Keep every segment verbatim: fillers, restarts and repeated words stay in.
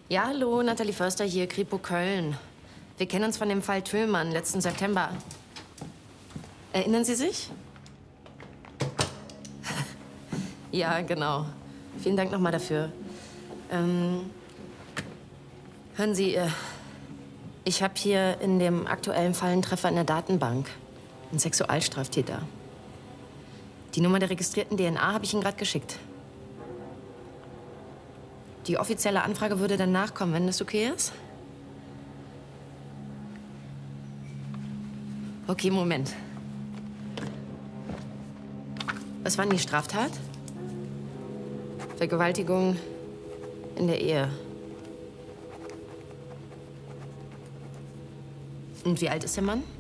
Ja, hallo, Nathalie Förster hier, Kripo Köln. Wir kennen uns von dem Fall Tüllmann letzten September. Erinnern Sie sich? Ja, genau. Vielen Dank nochmal dafür. Ähm, hören Sie, äh, ich habe hier in dem aktuellen Fall einen Treffer in der Datenbank. Ein Sexualstraftäter. Die Nummer der registrierten D N A habe ich Ihnen gerade geschickt. Die offizielle Anfrage würde dann nachkommen, wenn das okay ist? Okay, Moment. Was war denn die Straftat? Vergewaltigung in der Ehe. Und wie alt ist der Mann?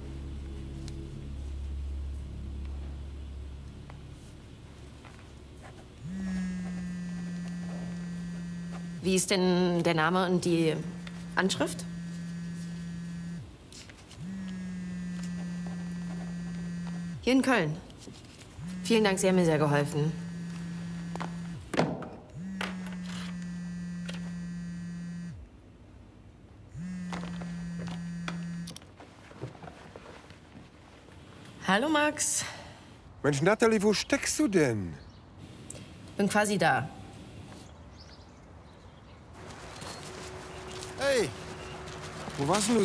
Wie ist denn der Name und die Anschrift? Hier in Köln. Vielen Dank, Sie haben mir sehr geholfen. Hallo, Max. Mensch, Nathalie, wo steckst du denn? Bin quasi da. Hey, wo warst denn du